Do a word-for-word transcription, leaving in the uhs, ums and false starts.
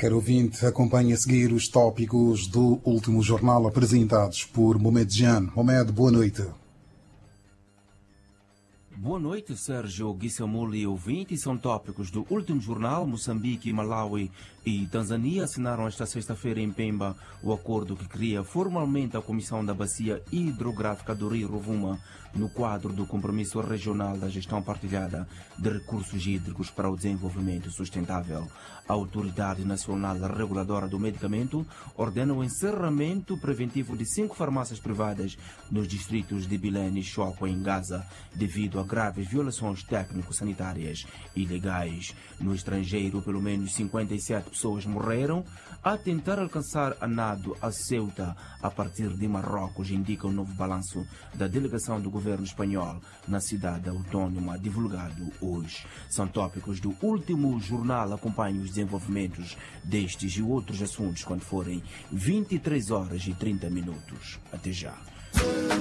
caro ouvinte, acompanhe a seguir os tópicos do último jornal apresentados por Mohamed Jean. Mohamed, boa noite. Boa noite, Sérgio Guissamuli e ouvinte. São tópicos do último jornal. Moçambique, Malawi e Tanzânia assinaram esta sexta-feira em Pemba o acordo que cria formalmente a Comissão da Bacia Hidrográfica do Rio Rovuma no quadro do Compromisso Regional da Gestão Partilhada de Recursos Hídricos para o Desenvolvimento Sustentável. A Autoridade Nacional Reguladora do Medicamento ordena o encerramento preventivo de cinco farmácias privadas nos distritos de Bilene e Choco, em Gaza, devido a graves violações técnico-sanitárias ilegais. No estrangeiro, pelo menos cinquenta e sete pessoas morreram a tentar alcançar a nado a Ceuta a partir de Marrocos, indica o novo balanço da delegação do governo espanhol na cidade autónoma, divulgado hoje. São tópicos do último jornal. Acompanhe os desenvolvimentos destes e outros assuntos quando forem vinte e três horas e trinta minutos. Até já.